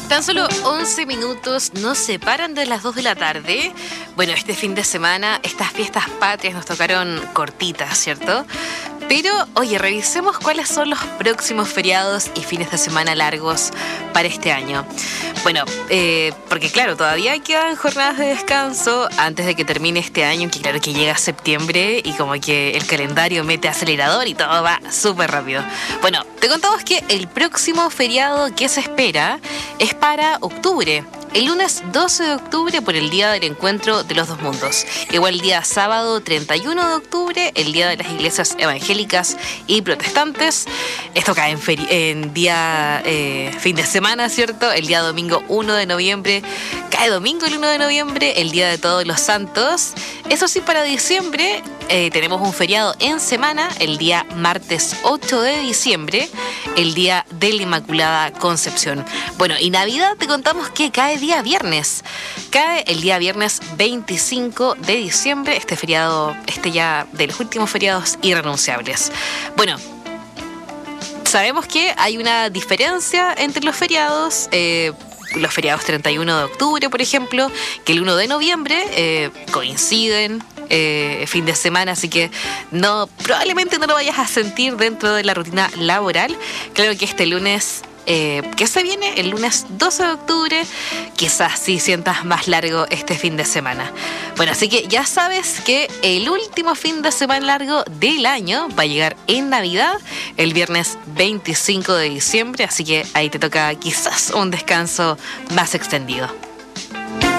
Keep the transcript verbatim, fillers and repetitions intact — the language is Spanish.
Tan solo once minutos nos separan de las dos de la tarde. Bueno, este fin de semana, estas fiestas patrias nos tocaron cortitas, ¿cierto? Pero, oye, revisemos cuáles son los próximos feriados y fines de semana largos para este año. Bueno, eh, porque claro, todavía quedan jornadas de descanso antes de que termine este año, que claro que llega septiembre y como que el calendario mete acelerador y todo va súper rápido. Bueno, te contamos que el próximo feriado que se espera es para octubre. El lunes doce de octubre por el Día del Encuentro de los Dos Mundos. Igual el día sábado treinta y uno de octubre, el Día de las Iglesias Evangélicas y Protestantes. Esto cae en, feri- en día eh, fin de semana, ¿cierto? El día domingo uno de noviembre. Cae domingo el uno de noviembre, el Día de Todos los Santos. Eso sí, para diciembre eh, tenemos un feriado en semana, el día martes ocho de diciembre, el Día de la Inmaculada Concepción. Bueno, y Navidad te contamos que cae día viernes. Cae el día viernes veinticinco de diciembre, este feriado, este ya de los últimos feriados irrenunciables. Bueno, sabemos que hay una diferencia entre los feriados. Eh, los feriados treinta y uno de octubre, por ejemplo, que el uno de noviembre eh, coinciden. Eh, fin de semana, así que no, probablemente no lo vayas a sentir dentro de la rutina laboral. Claro que este lunes eh, que se viene, el lunes doce de octubre, quizás sí sientas más largo este fin de semana. Bueno, así que ya sabes que el último fin de semana largo del año va a llegar en Navidad, el viernes veinticinco de diciembre, así que ahí te toca quizás un descanso más extendido.